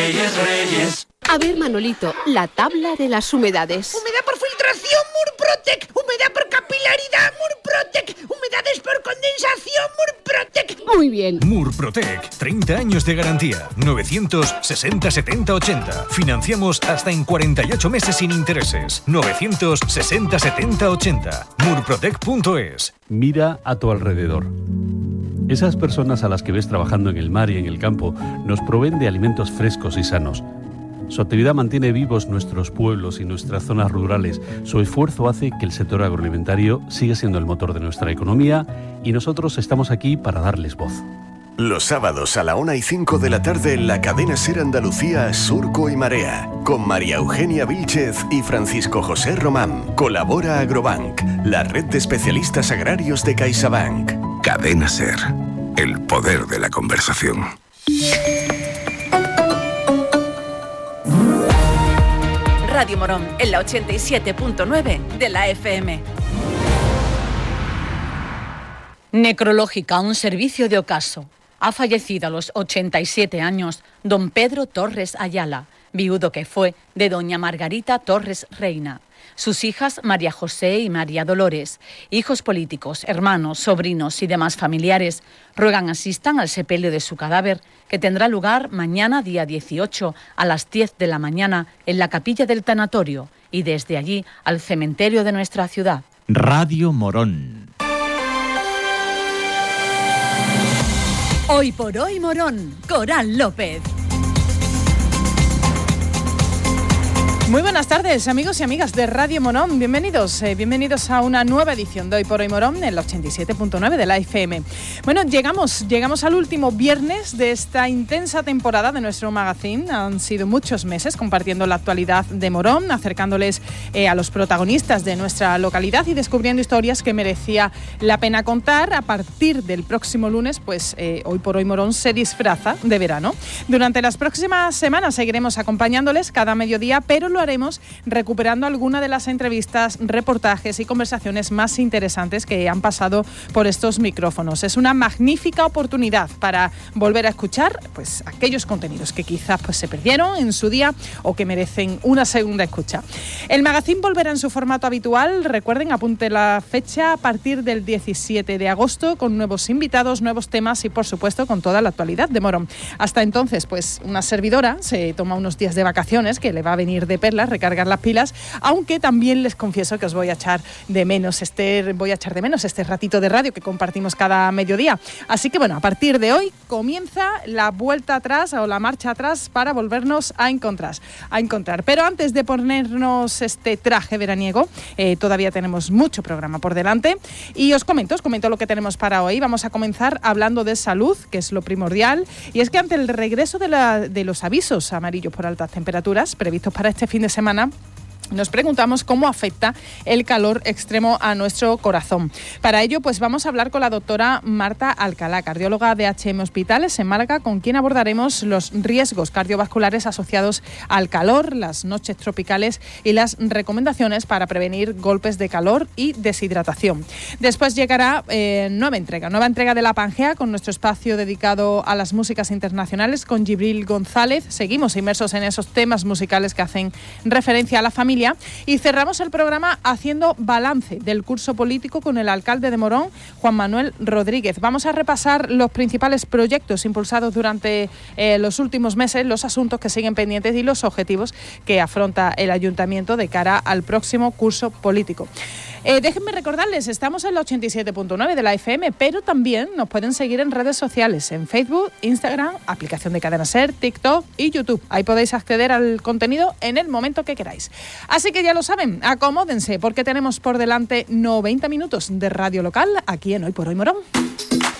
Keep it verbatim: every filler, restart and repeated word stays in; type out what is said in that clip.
Reyes, Reyes. A ver, Manolito, la tabla de las humedades. Humedad por filtración, Murprotec. Humedad por capilaridad, Murprotec. Humedades por condensación, Murprotec. Muy bien. Murprotec, treinta años de garantía. novecientos sesenta setenta ochenta. Financiamos hasta en cuarenta y ocho meses sin intereses. novecientos sesenta setenta ochenta. murprotec punto es. Mira a tu alrededor. Esas personas a las que ves trabajando en el mar y en el campo nos proveen de alimentos frescos y sanos. Su actividad mantiene vivos nuestros pueblos y nuestras zonas rurales. Su esfuerzo hace que el sector agroalimentario siga siendo el motor de nuestra economía y nosotros estamos aquí para darles voz. Los sábados a la una y cinco de la tarde en la cadena SER Andalucía, Surco y Marea, con María Eugenia Vílchez y Francisco José Román. Colabora Agrobank, la red de especialistas agrarios de CaixaBank. Cadena SER, el poder de la conversación. Radio Morón, en la ochenta y siete punto nueve de la F M. Necrológica, un servicio de ocaso. Ha fallecido a los ochenta y siete años don Pedro Torres Ayala, viudo que fue de doña Margarita Torres Reina. Sus hijas María José y María Dolores, hijos políticos, hermanos, sobrinos y demás familiares, ruegan asistan al sepelio de su cadáver, que tendrá lugar mañana día dieciocho a las diez de la mañana en la capilla del tanatorio y desde allí al cementerio de nuestra ciudad. Radio Morón. Hoy por hoy Morón, Coral López. Muy buenas tardes, amigos y amigas de Radio Morón. Bienvenidos, eh, bienvenidos a una nueva edición de Hoy por Hoy Morón en el ochenta y siete punto nueve de la F M. Bueno, llegamos, llegamos al último viernes de esta intensa temporada de nuestro magazine. Han sido muchos meses compartiendo la actualidad de Morón, acercándoles eh, a los protagonistas de nuestra localidad y descubriendo historias que merecía la pena contar. A partir del próximo lunes, pues eh, Hoy por Hoy Morón se disfraza de verano. Durante las próximas semanas seguiremos acompañándoles cada mediodía, pero lo haremos recuperando alguna de las entrevistas, reportajes y conversaciones más interesantes que han pasado por estos micrófonos. Es una magnífica oportunidad para volver a escuchar pues aquellos contenidos que quizás pues se perdieron en su día o que merecen una segunda escucha. El magazine volverá en su formato habitual. Recuerden, apunte la fecha, a partir del diecisiete de agosto, con nuevos invitados, nuevos temas y por supuesto con toda la actualidad de Morón. Hasta entonces, pues una servidora se toma unos días de vacaciones que le va a venir de perlas, recargar las pilas, aunque también les confieso que os voy a echar de menos este, voy a echar de menos este ratito de radio que compartimos cada mediodía. Así que bueno, a partir de hoy comienza la vuelta atrás o la marcha atrás para volvernos a encontrar. A encontrar. Pero antes de ponernos este traje veraniego, eh, todavía tenemos mucho programa por delante y os comento, os comento lo que tenemos para hoy. Vamos a comenzar hablando de salud, que es lo primordial, y es que ante el regreso de, la, de los avisos amarillos por altas temperaturas previstos para este fin de semana, nos preguntamos cómo afecta el calor extremo a nuestro corazón. Para ello, pues vamos a hablar con la doctora Marta Alcalá, cardióloga de H M Hospitales en Málaga, con quien abordaremos los riesgos cardiovasculares asociados al calor, las noches tropicales y las recomendaciones para prevenir golpes de calor y deshidratación. Después llegará eh, nueva entrega, nueva entrega de La Pangea, con nuestro espacio dedicado a las músicas internacionales con Gibril González. Seguimos inmersos en esos temas musicales que hacen referencia a la familia. Y cerramos el programa haciendo balance del curso político con el alcalde de Morón, Juan Manuel Rodríguez. Vamos a repasar los principales proyectos impulsados durante eh, los últimos meses, los asuntos que siguen pendientes y los objetivos que afronta el ayuntamiento de cara al próximo curso político. Eh, déjenme recordarles, estamos en la ochenta y siete punto nueve de la F M, pero también nos pueden seguir en redes sociales, en Facebook, Instagram, aplicación de Cadena SER, TikTok y YouTube. Ahí podéis acceder al contenido en el momento que queráis. Así que ya lo saben, acomódense porque tenemos por delante noventa minutos de radio local aquí en Hoy por Hoy Morón.